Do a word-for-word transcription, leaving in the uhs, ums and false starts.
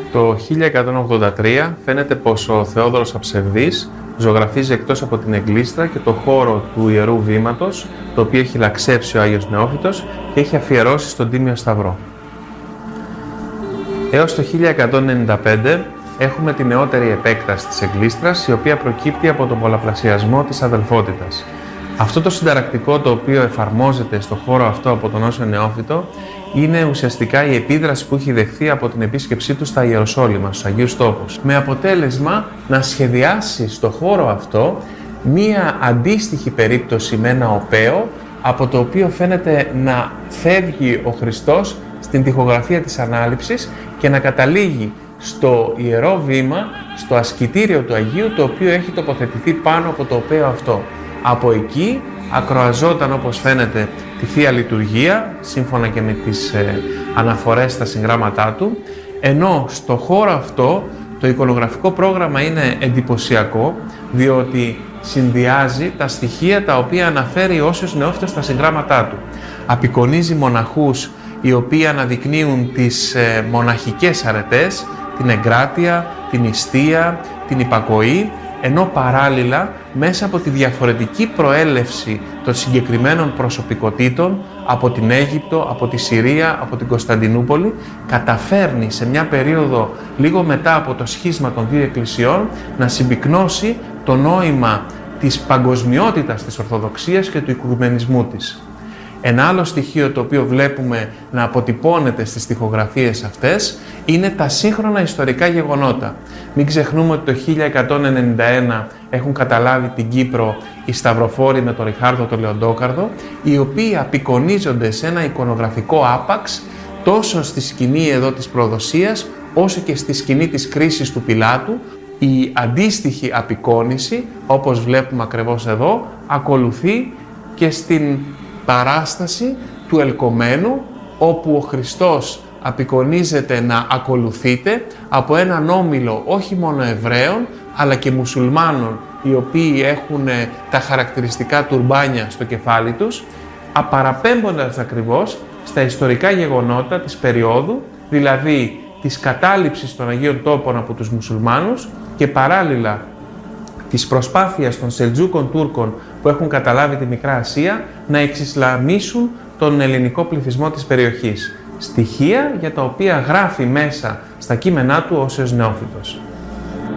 Το χίλια εκατόν ογδόντα τρία φαίνεται πως ο Θεόδωρος Αψευδής ζωγραφίζει εκτός από την Εγκλήστρα και το χώρο του Ιερού Βήματος, το οποίο έχει λαξέψει ο Άγιος Νεόφυτος και έχει αφιερώσει στον Τίμιο Σταυρό. Έως το χίλια εκατόν ενενήντα πέντε έχουμε τη νεότερη επέκταση της Εγκλήστρας, η οποία προκύπτει από τον πολλαπλασιασμό της αδελφότητας. Αυτό το συνταρακτικό το οποίο εφαρμόζεται στο χώρο αυτό από τον Όσιο Νεόφυτο είναι ουσιαστικά η επίδραση που έχει δεχθεί από την επίσκεψή του στα Ιεροσόλυμα, στους Αγίους Τόπους. Με αποτέλεσμα να σχεδιάσει στο χώρο αυτό μία αντίστοιχη περίπτωση με ένα οπαίο, από το οποίο φαίνεται να φεύγει ο Χριστός στην τοιχογραφία της Ανάληψης και να καταλήγει στο Ιερό Βήμα, στο ασκητήριο του Αγίου, το οποίο έχει τοποθετηθεί πάνω από το οπαίο αυτό. Από εκεί ακροαζόταν, όπως φαίνεται, τη Θεία Λειτουργία, σύμφωνα και με τις ε, αναφορές στα συγγράμματά του, ενώ στο χώρο αυτό το εικονογραφικό πρόγραμμα είναι εντυπωσιακό, διότι συνδυάζει τα στοιχεία τα οποία αναφέρει ο Όσιος Νεόφυτος στα συγγράμματά του. Απεικονίζει μοναχούς οι οποίοι αναδεικνύουν τις ε, μοναχικές αρετές, την εγκράτεια, την νηστεία, την υπακοή, ενώ παράλληλα μέσα από τη διαφορετική προέλευση των συγκεκριμένων προσωπικότητων από την Αίγυπτο, από τη Συρία, από την Κωνσταντινούπολη, καταφέρνει σε μια περίοδο λίγο μετά από το σχίσμα των δύο εκκλησιών να συμπυκνώσει το νόημα της παγκοσμιότητας της Ορθοδοξίας και του οικουμενισμού της. Ένα άλλο στοιχείο το οποίο βλέπουμε να αποτυπώνεται στις τοιχογραφίες αυτές είναι τα σύγχρονα ιστορικά γεγονότα. Μην ξεχνούμε ότι το χίλια εκατόν ενενήντα ένα έχουν καταλάβει την Κύπρο οι Σταυροφόροι με τον Ριχάρδο τον Λεοντόκαρδο, οι οποίοι απεικονίζονται σε ένα εικονογραφικό άπαξ τόσο στη σκηνή εδώ της προδοσίας όσο και στη σκηνή της κρίσης του Πιλάτου. Η αντίστοιχη απεικόνιση, όπως βλέπουμε ακριβώς εδώ, ακολουθεί και στην παράσταση του Ελκομένου, όπου ο Χριστός απεικονίζεται να ακολουθείται από έναν όμιλο όχι μόνο Εβραίων, αλλά και μουσουλμάνων, οι οποίοι έχουν τα χαρακτηριστικά τουρμπάνια στο κεφάλι τους, απαραπέμποντας ακριβώς στα ιστορικά γεγονότα της περίοδου, δηλαδή της κατάληψης των Αγίων Τόπων από τους μουσουλμάνους και παράλληλα της προσπάθειας των Σελτζούκων Τούρκων που έχουν καταλάβει τη Μικρά Ασία να εξισλαμίσουν τον ελληνικό πληθυσμό της περιοχής. Στοιχεία για τα οποία γράφει μέσα στα κείμενά του ο Όσιος Νεόφυτος.